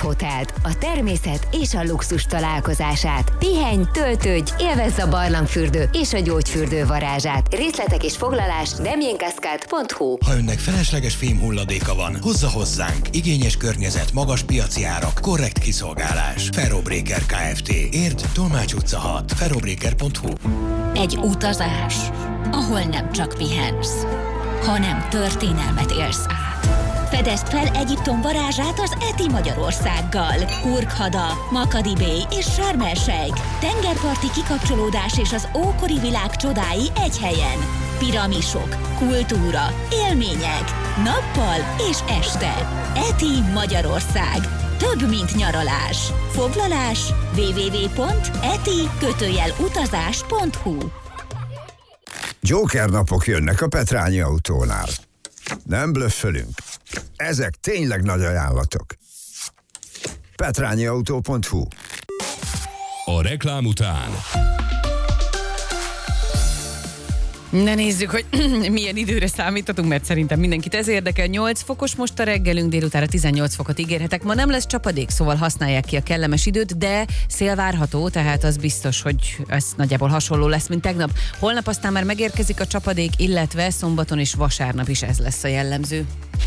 Hotelt, a természet és a luxus találkozását. Pihenj, töltődj, élvezz a barlangfürdő és a gyógyfürdő varázsát. Részletek és foglalás demiencascade.hu. Ha önnek felesleges fémhulladéka van, hozza hozzánk. Igényes környezet, magas piaci árak, korrekt kiszolgálás. Ferrobreaker Kft. Érd, Tolmács utca 6. Ferrobreaker.hu. Egy utazás, ahol nem csak pihensz, hanem történelmet élsz át. Fedezd fel Egyiptom varázsát az ETI Magyarországgal. Hurghada, Makadi Bay és Sharm el-Sheikh. Tengerparti kikapcsolódás és az ókori világ csodái egy helyen. Piramisok, kultúra, élmények, nappal és este. ETI Magyarország. Több, mint nyaralás. Foglalás www.eti-utazás.hu. Joker napok jönnek a Petrányi Autónál. Nem blöffölünk. Ezek tényleg nagy ajánlatok. petrányiautó.hu. A reklám után. Ne nézzük, hogy milyen időre számíthatunk, mert szerintem mindenkit ez érdekel. 8 fokos most a reggelünk, délutára 18 fokot ígérhetek. Ma nem lesz csapadék, szóval használják ki a kellemes időt, de szél várható, tehát az biztos, hogy ez nagyjából hasonló lesz, mint tegnap. Holnap aztán már megérkezik a csapadék, illetve szombaton és vasárnap is ez lesz a jellemző.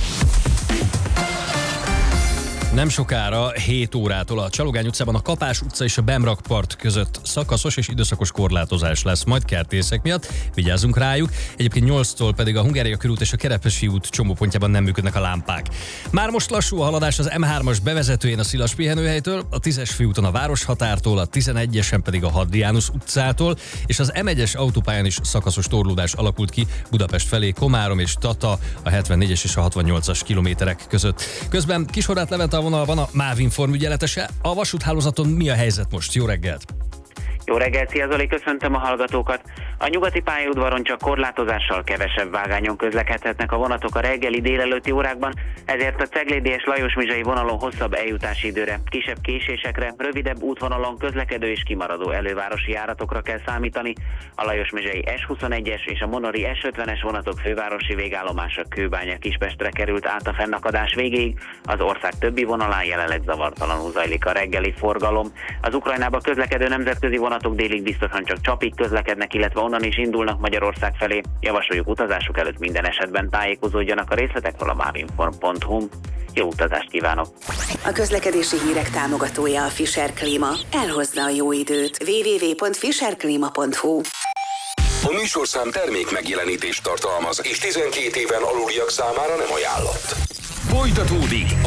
Nem sokára 7 órától a Csalogány utcában a Kapás utca és a Bemrakpart között szakaszos és időszakos korlátozás lesz, majd kertészek miatt, vigyázzunk rájuk. Egyébként 8-tól pedig a Hungária körút és a Kerepesi út csomópontjában nem működnek a lámpák. Már most lassú a haladás az M3-as bevezetőjén a Szilas pihenőhelytől, a 10-es főúton a Városhatártól, a 11-esen pedig a Hadrianus utcától, és az M1-es autópályán is szakaszos torlódás alakult ki Budapest felé Komárom és Tata a 74-es és a 68-as kilométerek között. Közben Kishorát Levente a vonalban a MÁV Inform ügyeletese. A vasúthálózaton mi a helyzet most? Jó reggelt! Jó reggelt, szia Zoli, köszöntöm a hallgatókat! A nyugati pályaudvaron csak korlátozással kevesebb vágányon közlekedhetnek a vonatok a reggeli délelőtti órákban, ezért a Ceglédi és Lajos-Mizsai vonalon hosszabb eljutási időre, kisebb késésekre, rövidebb útvonalon közlekedő és kimaradó elővárosi járatokra kell számítani. A Lajos-Mizsai S21-es és a Monori S50-es vonatok fővárosi végállomása Kőbánya-Kispestre került át a fennakadás végéig, az ország többi vonalán jelenleg zavartalanul zajlik a reggeli forgalom. Az Ukrajnába közlekedő nemzetközi vonatok délig biztosan csak Csapig közlekednek, illetve onnan is indulnak Magyarország felé. Javasoljuk utazásuk előtt minden esetben tájékozódjanak a részletekről a mavinform.hu. Jó utazást kívánok! A közlekedési hírek támogatója a Fischer Klima. Elhozza a jó időt. www.fischerklima.hu. A műsorszám termék megjelenítést tartalmaz, és 12 éven aluliak számára nem ajánlott. Folytatódik